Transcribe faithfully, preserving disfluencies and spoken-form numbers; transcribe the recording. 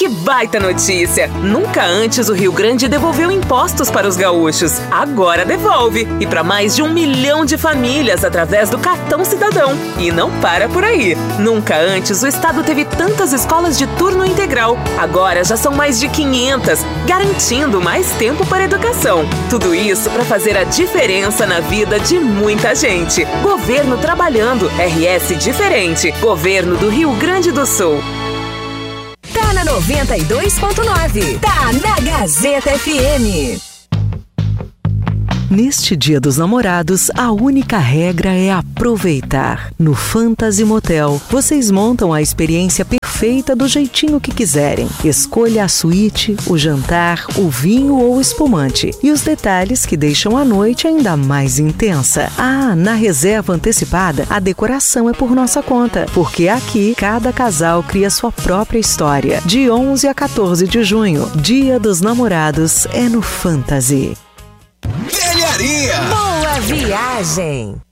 baita notícia! Nunca antes o Rio Grande devolveu impostos para os gaúchos. Agora devolve. E para mais de um milhão de famílias através do Cartão Cidadão. E não para por aí. Nunca antes o estado teve tantas escolas de turno integral. Agora já são mais de quinhentas, garantindo mais tempo para a educação. Tudo isso para fazer a diferença na vida de muita gente. Governo trabalhando. R S diferente. Governo do Rio Grande do Sul. Tá na noventa e dois ponto nove. Tá na Gazeta F M. Neste Dia dos Namorados, a única regra é aproveitar. No Fantasy Motel, vocês montam a experiência perfeita do jeitinho que quiserem. Escolha a suíte, o jantar, o vinho ou o espumante. E os detalhes que deixam a noite ainda mais intensa. Ah, na reserva antecipada, a decoração é por nossa conta. Porque aqui, cada casal cria sua própria história. De onze a quatorze de junho, Dia dos Namorados é no Fantasy. Velharia! Boa viagem!